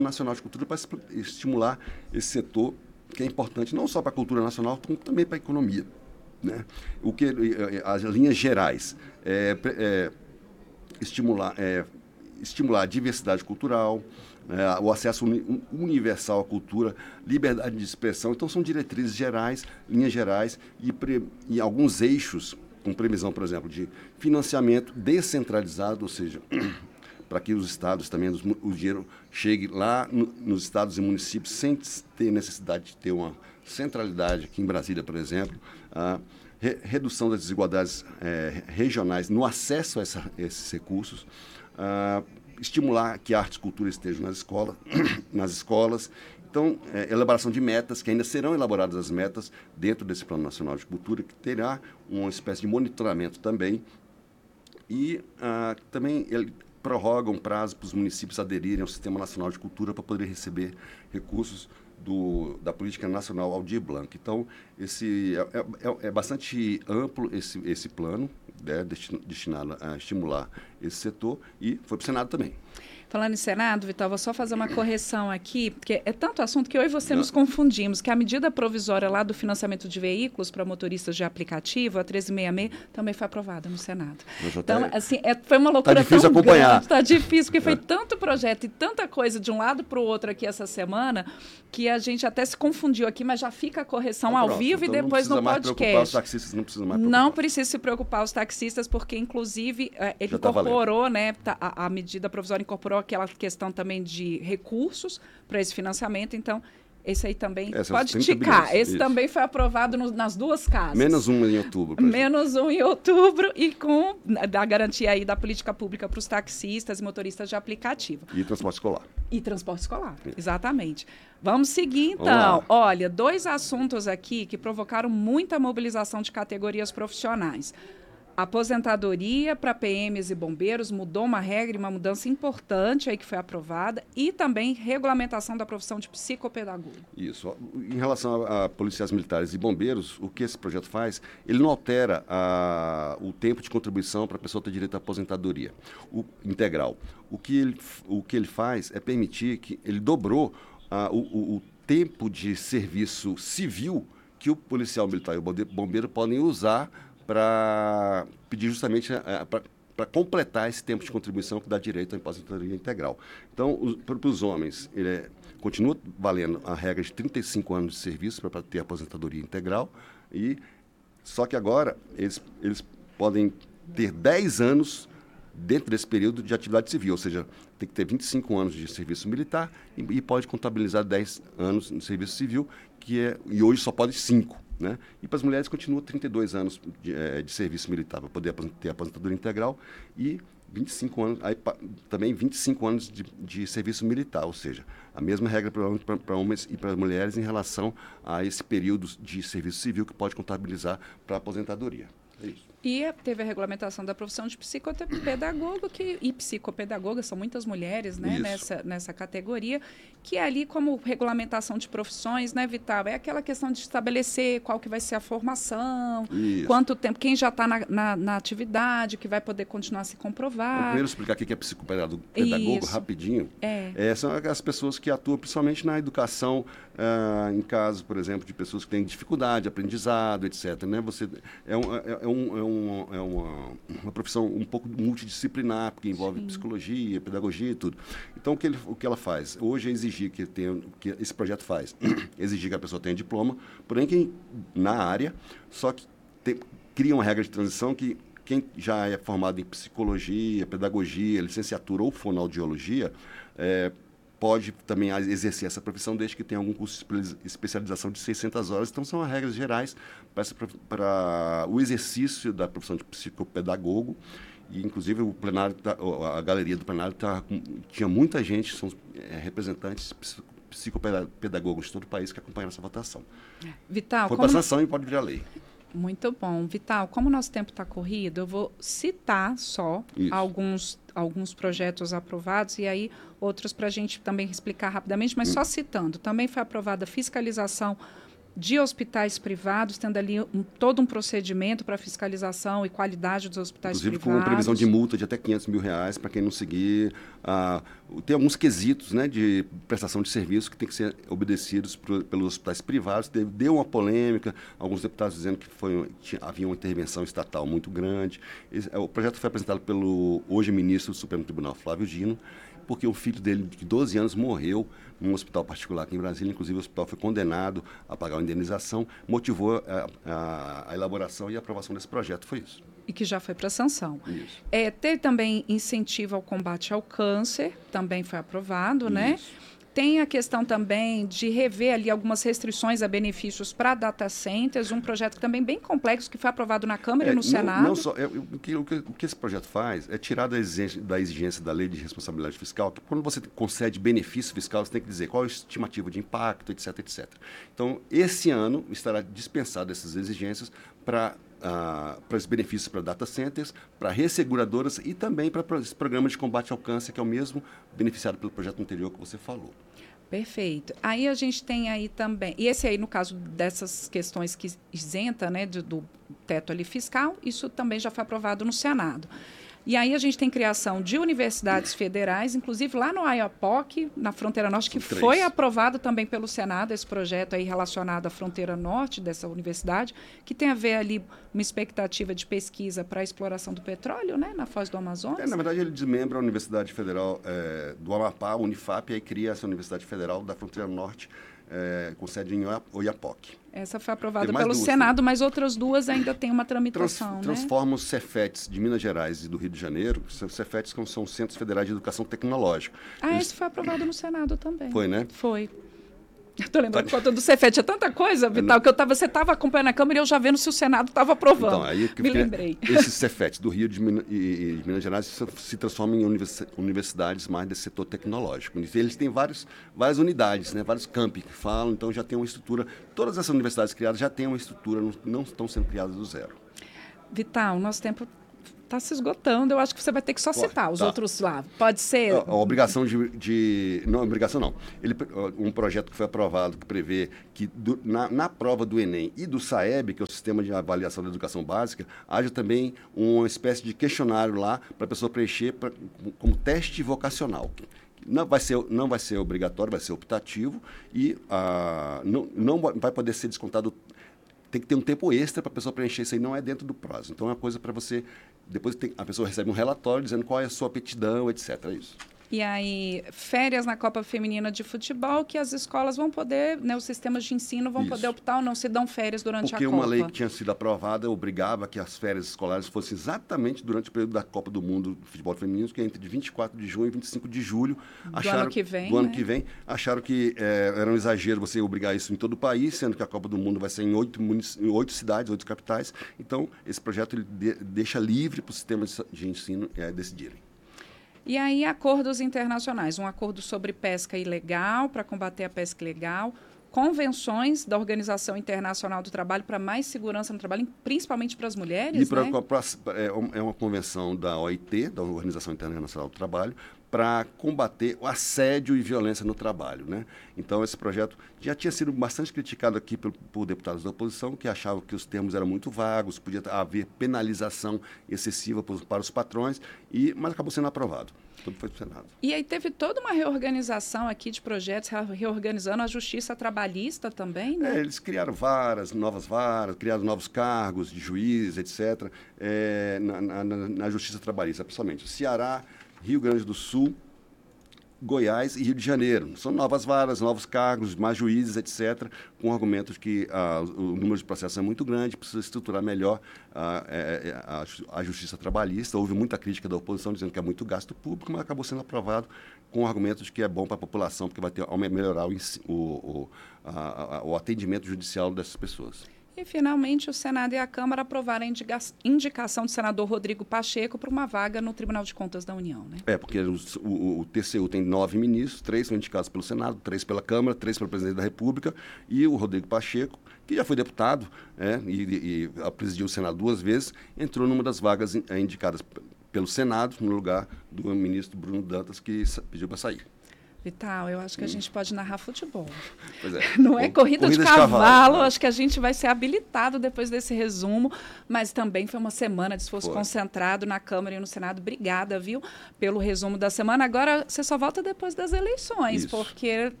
Nacional de Cultura para estimular esse setor que é importante não só para a cultura nacional, como também para a economia, né? O que as linhas gerais estimular a diversidade cultural, o acesso universal à cultura, liberdade de expressão. Então, são diretrizes gerais, linhas gerais e alguns eixos, com previsão, por exemplo, de financiamento descentralizado, ou seja, para que os estados também, o dinheiro chegue lá nos estados e municípios sem ter necessidade de ter uma centralidade, aqui em Brasília, por exemplo, a redução das desigualdades regionais no acesso a esses recursos, estimular que artes e cultura estejam nas escolas. Então, elaboração de metas, que ainda serão elaboradas as metas dentro desse Plano Nacional de Cultura, que terá uma espécie de monitoramento também. E também ele prorroga um prazo para os municípios aderirem ao Sistema Nacional de Cultura para poder receber recursos da Política Nacional Aldir Blanc. Então, é bastante amplo esse plano, né, destinado a estimular esse setor, e foi para o Senado também. Falando em Senado, Vital, vou só fazer uma correção aqui, porque é tanto assunto que eu e você nos confundimos, que a medida provisória lá do financiamento de veículos para motoristas de aplicativo, a 1366, também foi aprovada no Senado. Então, assim, foi uma loucura tão difícil acompanhar. Está difícil, porque foi tanto projeto e tanta coisa de um lado para o outro aqui essa semana, que a gente até se confundiu aqui, mas já fica a correção ao vivo então e depois no podcast. Os taxistas não precisam mais preocupar. Não precisa se preocupar os taxistas, porque, inclusive, ele incorporou, né, a medida provisória incorporou aquela questão também de recursos para esse financiamento. Então, esse aí também pode ticar. Esse também foi aprovado nas duas casas. Menos um em outubro. Menos um em outubro e com a garantia aí da política pública para os taxistas e motoristas de aplicativo. E transporte escolar. E transporte escolar, exatamente. Vamos seguir, então. Olha, 2 assuntos aqui que provocaram muita mobilização de categorias profissionais. Aposentadoria para PMs e bombeiros mudou uma regra, uma mudança importante aí que foi aprovada, e também regulamentação da profissão de psicopedagogo. Isso. Em relação a policiais militares e bombeiros, o que esse projeto faz, ele não altera o tempo de contribuição para a pessoa ter direito à aposentadoria integral. O que ele faz é permitir que ele dobrou o tempo de serviço civil que o policial militar e o bombeiro podem usar para pedir justamente para completar esse tempo de contribuição que dá direito à aposentadoria integral. Então, para os homens, continua valendo a regra de 35 anos de serviço para ter aposentadoria integral, só que agora eles podem ter 10 anos dentro desse período de atividade civil, ou seja, tem que ter 25 anos de serviço militar e pode contabilizar 10 anos no serviço civil, e hoje só pode 5. Né? E para as mulheres continua 32 anos de serviço militar para poder ter aposentadoria integral e 25 anos, também 25 anos de serviço militar, ou seja, a mesma regra para homens e para mulheres em relação a esse período de serviço civil que pode contabilizar para a aposentadoria. É isso. E teve a regulamentação da profissão de psicopedagogo, e psicopedagoga, são muitas mulheres, né, nessa categoria, que é ali como regulamentação de profissões, né, Vital? É aquela questão de estabelecer qual que vai ser a formação, quanto tempo, quem já está na atividade, que vai poder continuar a se comprovar. Vou primeiro explicar o que é psicopedagogo rapidinho. São as pessoas que atuam principalmente na educação, em casos, por exemplo, de pessoas que têm dificuldade, aprendizado, etc. Né? Uma profissão um pouco multidisciplinar, porque envolve psicologia, pedagogia e tudo. Então, o que ela faz? Hoje é exigir que esse projeto faz, exigir que a pessoa tenha diploma, porém na área, só que cria uma regra de transição que quem já é formado em psicologia, pedagogia, licenciatura ou fonoaudiologia, pode também exercer essa profissão desde que tenha algum curso de especialização de 600 horas. Então, são as regras gerais para o exercício da profissão de psicopedagogo. E, inclusive, a galeria do plenário tinha muita gente, são representantes psicopedagogos de todo o país que acompanharam essa votação. Vital, foi para sanção e pode virar lei. Muito bom. Vital, como o nosso tempo está corrido, eu vou citar só alguns projetos aprovados e aí outros para a gente também explicar rapidamente, mas só citando. Também foi aprovada a fiscalização de hospitais privados, tendo ali todo um procedimento para fiscalização e qualidade dos hospitais Inclusive, privados. com previsão de multa de até R$500 mil para quem não seguir. Tem alguns quesitos, né, de prestação de serviço que tem que ser obedecidos pelos hospitais privados. Deu uma polêmica, alguns deputados dizendo que havia uma intervenção estatal muito grande. O projeto foi apresentado pelo hoje ministro do Supremo Tribunal, Flávio Dino, porque o filho dele, de 12 anos, morreu num hospital particular aqui em Brasília. Inclusive, o hospital foi condenado a pagar uma indenização. Motivou a elaboração e a aprovação desse projeto. Foi isso. E que já foi para sanção. Isso. Ter também incentivo ao combate ao câncer, também foi aprovado, né? Tem a questão também de rever ali algumas restrições a benefícios para data centers, um projeto também bem complexo que foi aprovado na Câmara e no Senado. Não só, o que esse projeto faz é tirar da exigência da lei de responsabilidade fiscal, que quando você concede benefício fiscal, você tem que dizer qual é a estimativa de impacto, etc, etc. Então, esse ano estará dispensado essas exigências para os benefícios para data centers, para resseguradoras e também para esse programa de combate ao câncer, que é o mesmo beneficiado pelo projeto anterior que você falou. Perfeito. Aí a gente tem aí também, e esse aí no caso dessas questões que isenta, né, do teto ali fiscal, isso também já foi aprovado no Senado. E aí a gente tem criação de universidades federais, inclusive lá no Oiapoque, na Fronteira Norte, que foi aprovado também pelo Senado, esse projeto aí relacionado à Fronteira Norte dessa universidade, que tem a ver ali uma expectativa de pesquisa para a exploração do petróleo, né, na Foz do Amazonas. Na verdade, ele desmembra a Universidade Federal do Amapá, a Unifap, e aí cria essa Universidade Federal da Fronteira Norte, com sede em Oiapoque. Essa foi aprovada pelo Senado, mas outras duas ainda têm uma tramitação. Transforma os Cefetes de Minas Gerais e do Rio de Janeiro. Os Cefetes são Centros Federais de Educação Tecnológica. Esse foi aprovado no Senado também. Foi, né? Foi. Estou lembrando por conta do Cefet, é tanta coisa, Vital, que você estava acompanhando a Câmara e eu já vendo se o Senado estava aprovando. Então, aí me lembrei. Esses Cefetes do Rio e de Minas Gerais se transformam em universidades mais desse setor tecnológico. Eles têm várias unidades, né, vários campi que falam, então já tem uma estrutura. Todas essas universidades criadas já têm uma estrutura, não estão sendo criadas do zero. Vital, nosso tempo está se esgotando, eu acho que você vai ter que só citar os outros lá. Pode ser... A obrigação não, obrigação não. Um projeto que foi aprovado que prevê que na prova do Enem e do SAEB, que é o Sistema de Avaliação da Educação Básica, haja também uma espécie de questionário lá para a pessoa preencher como teste vocacional. Não vai ser obrigatório, vai ser optativo e não vai poder ser descontado. Tem que ter um tempo extra para a pessoa preencher isso aí, não é dentro do prazo. Então é uma coisa para você... Depois a pessoa recebe um relatório dizendo qual é a sua aptidão, etc. É isso. E aí, férias na Copa Feminina de Futebol, que as escolas vão poder, né, os sistemas de ensino vão poder optar ou não se dão férias durante a Copa. Porque uma lei que tinha sido aprovada obrigava que as férias escolares fossem exatamente durante o período da Copa do Mundo de Futebol Feminino, que é entre 24 de junho e 25 de julho. Do ano que vem. Do ano que vem. Acharam que era um exagero você obrigar isso em todo o país, sendo que a Copa do Mundo vai ser em 8 cidades, 8 capitais. Então, esse projeto ele deixa livre para o sistema de ensino decidirem. E aí, acordos internacionais, um acordo sobre pesca ilegal, para combater a pesca ilegal, convenções da Organização Internacional do Trabalho para mais segurança no trabalho, principalmente para as mulheres, né? É uma convenção da OIT, da Organização Internacional do Trabalho, para combater o assédio e violência no trabalho, né? Então, esse projeto já tinha sido bastante criticado aqui por deputados da oposição, que achavam que os termos eram muito vagos, podia haver penalização excessiva para os patrões, mas acabou sendo aprovado. Tudo foi para o Senado. E aí teve toda uma reorganização aqui de projetos, reorganizando a justiça trabalhista também, né? Eles criaram novas varas, criaram novos cargos de juiz, etc., na justiça trabalhista, principalmente. Ceará, Rio Grande do Sul, Goiás e Rio de Janeiro. São novas varas, novos cargos, mais juízes, etc., com argumentos que o número de processos é muito grande, precisa estruturar melhor a justiça trabalhista. Houve muita crítica da oposição dizendo que é muito gasto público, mas acabou sendo aprovado com argumentos de que é bom para a população, porque vai melhorar o atendimento judicial dessas pessoas. E, finalmente, o Senado e a Câmara aprovaram a indicação do senador Rodrigo Pacheco para uma vaga no Tribunal de Contas da União, né? Porque o TCU tem 9 ministros, 3 são indicados pelo Senado, 3 pela Câmara, 3 pelo Presidente da República, e o Rodrigo Pacheco, que já foi deputado e presidiu o Senado 2 vezes, entrou numa das vagas indicadas pelo Senado, no lugar do ministro Bruno Dantas, que pediu para sair. Vital, eu acho que a gente pode narrar futebol. Pois é. Não é corrida de cavalo, acho que a gente vai ser habilitado depois desse resumo, mas também foi uma semana de esforço concentrado na Câmara e no Senado. Obrigada, viu, pelo resumo da semana. Agora, você só volta depois das eleições, porque